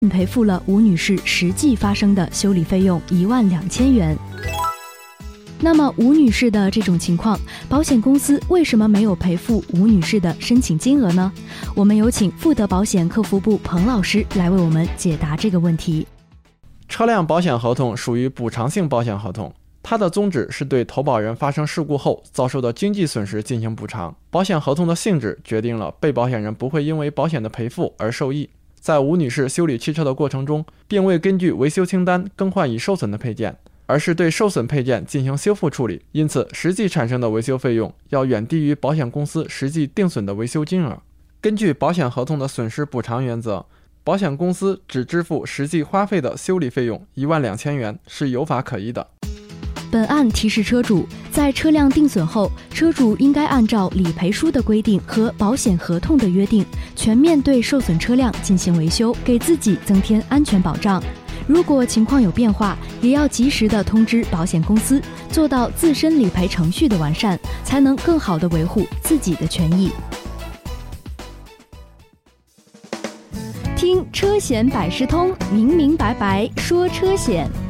赔付了吴女士实际发生的修理费用12000元。那么吴女士的这种情况，保险公司为什么没有赔付吴女士的申请金额呢？我们有请富德保险客服部彭老师来为我们解答这个问题。 车辆保险合同属于补偿性保险合同，它的宗旨是对投保人发生事故后遭受的经济损失进行补偿。保险合同的性质决定了被保险人不会因为保险的赔付而受益。在吴女士修理汽车的过程中，并未根据维修清单更换已受损的配件，而是对受损配件进行修复处理，因此实际产生的维修费用要远低于保险公司实际定损的维修金额。根据保险合同的损失补偿原则，保险公司只支付实际花费的修理费用12000元是有法可依的。 本案提示车主，在车辆定损后，车主应该按照理赔书的规定和保险合同的约定，全面对受损车辆进行维修，给自己增添安全保障。如果情况有变化，也要及时的通知保险公司，做到自身理赔程序的完善，才能更好的维护自己的权益。听车险百事通，明明白白说车险。